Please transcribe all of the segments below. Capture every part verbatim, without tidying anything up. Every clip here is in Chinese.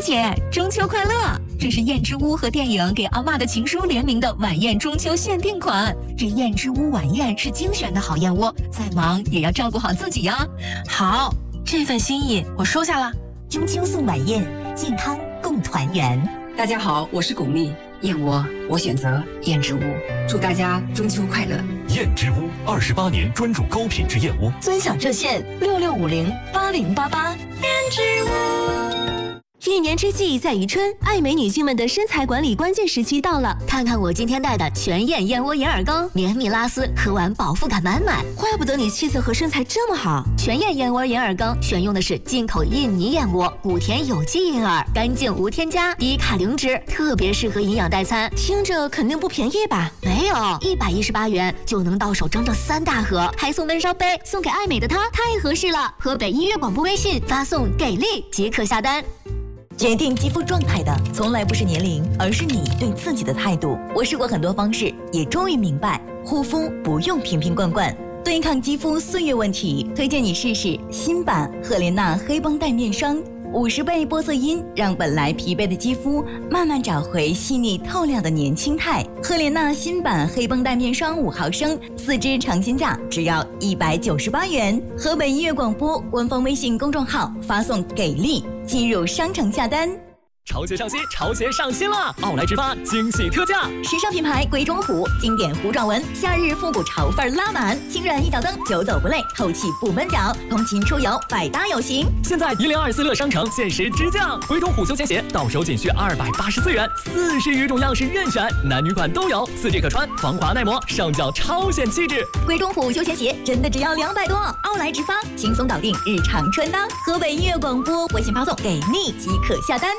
姐，中秋快乐！这是燕之屋和电影《给阿嬷的情书》联名的晚宴中秋限定款。这燕之屋晚宴是精选的好燕窝，再忙也要照顾好自己呀。 好，这份心意我收下了。 中秋送晚宴，健康共团圆。 大家好，我是巩俐，燕窝我选择燕之屋，祝大家中秋快乐。 燕之屋二十八年专注高品质燕窝， 尊享热线六六五零八零八八。 燕之屋。 一年之计在于春，爱美女性们的身材管理关键时期到了。 看看我今天带的全燕燕窝银耳羹，绵密拉丝，喝完饱腹感满满。 怪不得你气色和身材这么好。 全燕燕窝银耳羹选用的是进口印尼燕窝，谷田有机银耳，干净无添加，低卡零脂，特别适合营养代餐。 听着肯定不便宜吧？ 没有，一百一十八元就能到手整整三大盒，还送温烧杯，送给爱美的她太合适了。河北音乐广播微信发送给力即可下单。 决定肌肤状态的从来不是年龄，而是你对自己的态度。我试过很多方式，也终于明白，护肤不用瓶瓶罐罐。对抗肌肤岁月问题，推荐你试试新版赫莲娜黑绷带面霜，五十倍玻色因让本来疲惫的肌肤慢慢找回细腻透亮的年轻态。赫莲娜新版黑绷带面霜五毫升，四支尝鲜价只要一百九十八元。河北音乐广播官方微信公众号发送给力，进入商城下单。 潮鞋上新，潮鞋上新了！奥莱直发惊喜特价， 时尚品牌鬼冢虎经典虎爪纹，夏日复古潮范拉满，轻软一脚蹬，久走不累，透气不闷脚，通勤出游百搭有型。 现在一零二四乐商城限时直降，鬼冢虎休闲鞋到手仅需二百八十四元，四十余种样式任选，男女款都有，四季可穿，防滑耐磨，上脚超显气质。 鬼冢虎休闲鞋真的只要两百多，奥莱直发轻松搞定日常穿搭。河北音乐广播微信发送给力即可下单。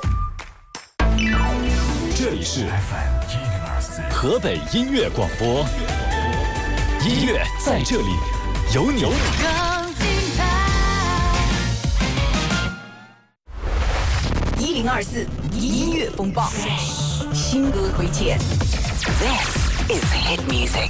这里是 F M 一零二四河北音乐广播，音乐在这里有你。更精彩。 一零二四音乐风暴，新歌推荐。This is hit music。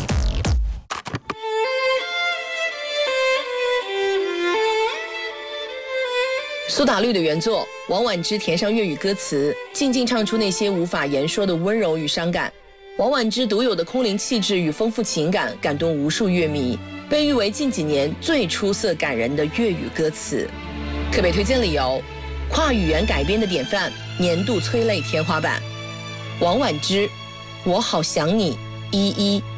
苏打绿的原作，王菀之填上粤语歌词，静静唱出那些无法言说的温柔与伤感。王菀之独有的空灵气质与丰富情感，感动无数乐迷，被誉为近几年最出色感人的粤语歌词。特别推荐理由：跨语言改编的典范，年度催泪天花板。王菀之，我好想你，依依。